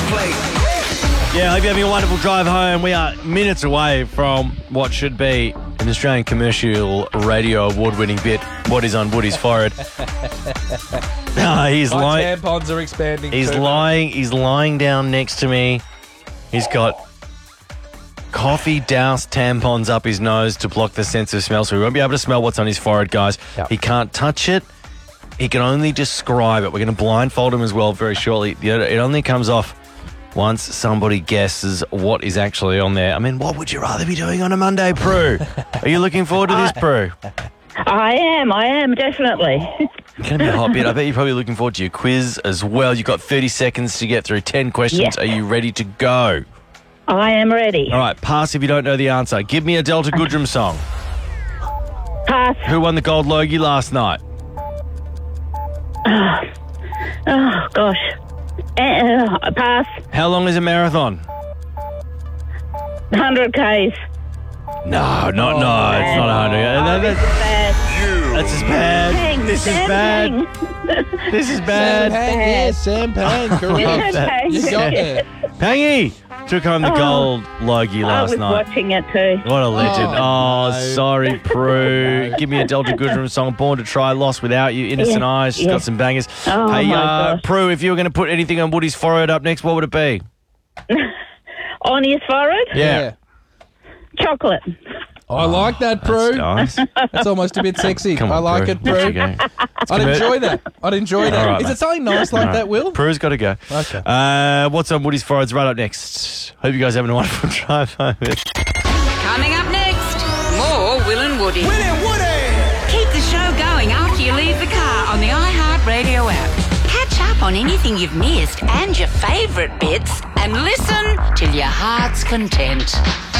Yeah, I hope you're having a wonderful drive home. We are minutes away from what should be an Australian commercial radio award-winning bit, What is on Woody's forehead. He's My lying. tampons are expanding. He's too. lying down next to me. He's got coffee doused tampons up his nose to block the sense of smell, so we won't be able to smell what's on his forehead, guys. Yep. He can't touch it. He can only describe it. We're going to blindfold him as well very shortly. It only comes off once somebody guesses what is actually on there. I mean, what would you rather be doing on a Monday, Prue? Are you looking forward to this, Prue? I am, definitely. It's going to be a hot bit. I bet you're probably looking forward to your quiz as well. You've got 30 seconds to get through 10 questions. Yeah. Are you ready to go? I am ready. All right, pass if you don't know the answer. Give me a Delta Goodrem song. Pass. Who won the Gold Logie last night? Oh, gosh. Pass. How long is a marathon? 100 Ks. No, it's not 100. That's as bad. Pang, This is Sam bad. Pang. This is Sam bad. Pang, yes, Sam Pang, correct. Pang. You got it. Pangy took home the Gold Logie I last was night. watching it too. What a legend. Oh, no. Sorry, Prue. Give me a Delta Goodrem song. Born to Try, Lost Without You, Innocent Yeah, Eyes. She's yeah. got some bangers. Oh, hey, my gosh. Prue, if you were going to put anything on Woody's forehead up next, what would it be? On his forehead? Yeah. Chocolate. I like that, Prue. That's nice. That's almost a bit sexy. Come on, I like Prue. it, There you Prue. go. I'd enjoy that. I'd enjoy that. All right, Is mate. it something nice like that, Will? Prue's got to go. Okay. What's on Woody's forehead's right up next. Hope you guys are having a wonderful drive home. Coming up next, more Will and Woody. Will and Woody! Keep the show going after you leave the car on the iHeartRadio app. Catch up on anything you've missed and your favourite bits and listen till your heart's content.